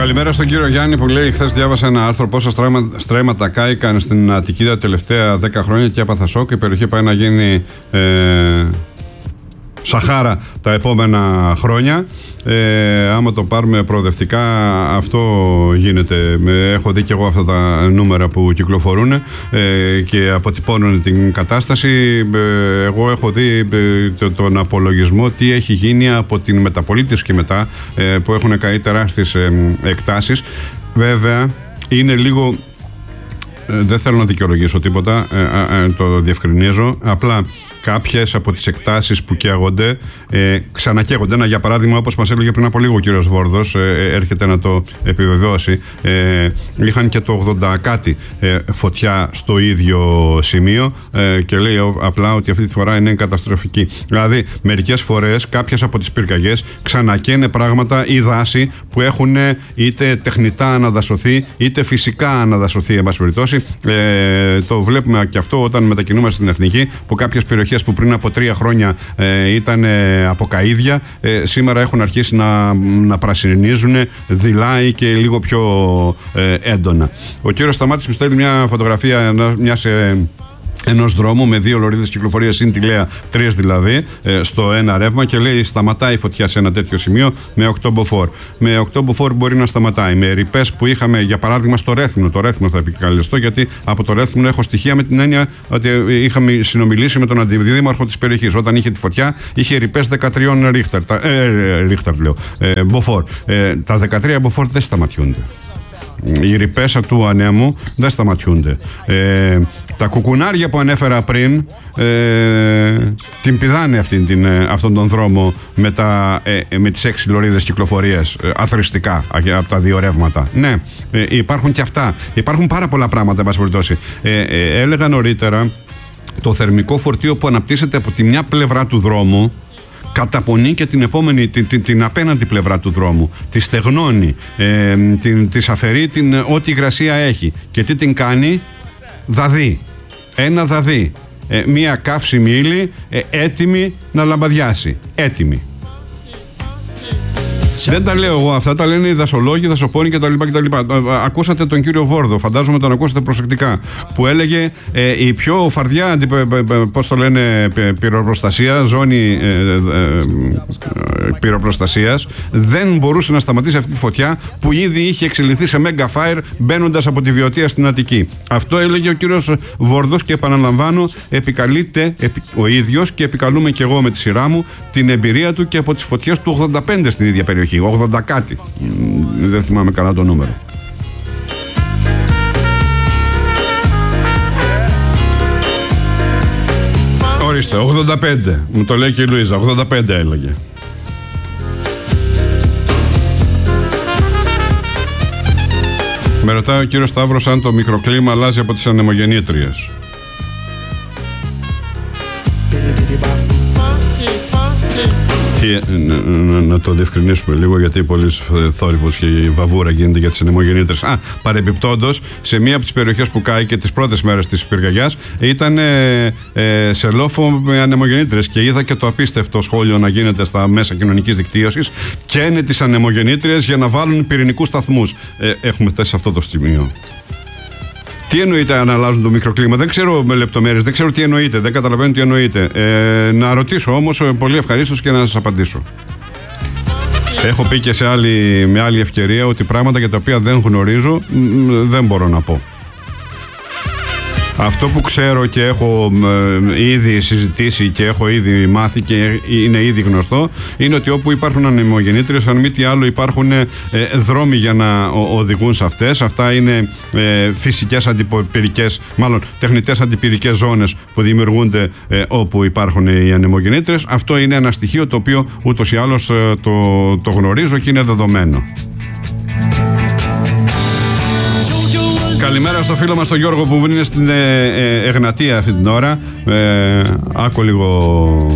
Καλημέρα στον κύριο Γιάννη που λέει: χθες διάβασα ένα άρθρο πόσα στρέμματα κάηκαν στην Αττική τα τελευταία 10 χρόνια και έπαθα σοκ. Η περιοχή πάει να γίνει Σαχάρα τα επόμενα χρόνια. Άμα το πάρουμε προοδευτικά, αυτό γίνεται. Έχω δει και εγώ αυτά τα νούμερα που κυκλοφορούν και αποτυπώνουν την κατάσταση. Εγώ έχω δει τον απολογισμό τι έχει γίνει από την Μεταπολίτευση και μετά, που έχουν καεί τεράστιες εκτάσεις. Βέβαια είναι λίγο, δεν θέλω να δικαιολογήσω τίποτα, το διευκρινίζω, απλά κάποιες από τις εκτάσεις που καίγονται ξανακαίγονται. Ένα για παράδειγμα, όπως μας έλεγε πριν από λίγο ο κύριος Βόρδος, έρχεται να το επιβεβαιώσει, είχαν και το 80 κάτι φωτιά στο ίδιο σημείο και λέει απλά ότι αυτή τη φορά είναι καταστροφική. Δηλαδή μερικές φορές κάποιες από τις πυρκαγιές ξανακαίνε πράγματα ή δάση που έχουν είτε τεχνητά αναδασωθεί είτε φυσικά αναδασωθεί, εν πάση περιπτώσει. Το βλέπουμε και αυτό όταν μετακινούμαστε στην Εθνική, που κάποιες περιοχές που πριν από 3 χρόνια ήταν από καΐδια, σήμερα έχουν αρχίσει να πρασινίζουν δειλά ή και λίγο πιο έντονα. Ο κύριος Σταμάτης μου στέλνει μια φωτογραφία ενός δρόμου με 2 λωρίδες κυκλοφορίας συν τη Λέα, 3 δηλαδή, στο ένα ρεύμα, και λέει σταματάει η φωτιά σε ένα τέτοιο σημείο με 8 μποφόρ. Με 8 voir μπορεί να σταματάει. Με ρηπές που είχαμε, για παράδειγμα, στο Ρέθυμνο. Το Ρέθυμνο θα επικαλεστώ, γιατί από το Ρέθυμνο έχω στοιχεία με την έννοια ότι είχαμε συνομιλήσει με τον αντιδήμαρχο της περιοχής. Όταν είχε τη φωτιά, είχε ρηπές 13 μποφόρ. Τα 13 μποφόρ δεν σταματιούνται. Οι ρηπές του ανέμου δεν σταματιούνται. Τα κουκουνάρια που ανέφερα πριν την πηδάνε αυτόν τον δρόμο με τις 6 λωρίδες κυκλοφορίας αθροιστικά από τα 2 ρεύματα. Ναι, υπάρχουν και αυτά. Υπάρχουν πάρα πολλά πράγματα, εν πάση περιπτώσει. Έλεγα νωρίτερα, το θερμικό φορτίο που αναπτύσσεται από τη μια πλευρά του δρόμου καταπονεί και την επόμενη, την απέναντι πλευρά του δρόμου. Τη στεγνώνει, της αφαιρεί ό,τι υγρασία έχει. Και τι την κάνει? Δαδί. Ένα δαδί. Μία καύσιμη ύλη έτοιμη να λαμπαδιάσει. Έτοιμη. Δεν τα λέω εγώ αυτά, τα λένε οι δασολόγοι, οι δασοπόνοι κτλ. Ακούσατε τον κύριο Βόρδο, φαντάζομαι τον ακούσατε προσεκτικά, που έλεγε η πιο φαρδιά, πώς το λένε, πυροπροστασία, ζώνη πυροπροστασίας, δεν μπορούσε να σταματήσει αυτή τη φωτιά που ήδη είχε εξελιχθεί σε mega fire μπαίνοντας από τη Βιωτία στην Αττική. Αυτό έλεγε ο κύριος Βόρδος και επαναλαμβάνω, επικαλείται ο ίδιος και επικαλούμε και εγώ με τη σειρά μου την εμπειρία του και από τις φωτιές του 85 στην ίδια περιοχή. 80 κάτι. Δεν θυμάμαι καλά το νούμερο. Ορίστε, 85. Μου το λέει και η Λουίζα. 85 έλεγε. Με ρωτάει ο κύριος Σταύρος αν το μικροκλίμα αλλάζει από τις ανεμογεννήτριες. Να το διευκρινίσουμε λίγο, γιατί πολύ θόρυβος και η βαβούρα γίνεται για τις ανεμογεννήτρες. Παρεμπιπτόντως, σε μία από τις περιοχές που κάει και τις πρώτες μέρες της πυρκαγιάς ήταν σε λόφο με ανεμογεννήτρες, και είδα και το απίστευτο σχόλιο να γίνεται στα μέσα κοινωνικής δικτύωσης. Καίνε τις ανεμογεννήτριες για να βάλουν πυρηνικούς σταθμούς. Έχουμε φτάσει σε αυτό το σημείο. Τι εννοείται αν αλλάζουν το μικροκλίμα? Δεν ξέρω με λεπτομέρειες, δεν ξέρω τι εννοείται, δεν καταλαβαίνω τι εννοείται. Να ρωτήσω όμως πολύ ευχαρίστως και να σας απαντήσω. Έχω πει και με άλλη ευκαιρία ότι πράγματα για τα οποία δεν γνωρίζω δεν μπορώ να πω. Αυτό που ξέρω και έχω ήδη συζητήσει και έχω ήδη μάθει και είναι ήδη γνωστό, είναι ότι όπου υπάρχουν ανεμογεννήτριες, αν μη τι άλλο, υπάρχουν δρόμοι για να οδηγούν σε αυτές. Αυτά είναι φυσικές αντιπυρικές, μάλλον τεχνητές αντιπυρικές ζώνες που δημιουργούνται όπου υπάρχουν οι ανεμογεννήτριες. Αυτό είναι ένα στοιχείο το οποίο ούτως ή άλλως το γνωρίζω και είναι δεδομένο. Καλημέρα στο φίλο μας τον Γιώργο που είναι στην Εγνατία αυτή την ώρα. Άκου λίγο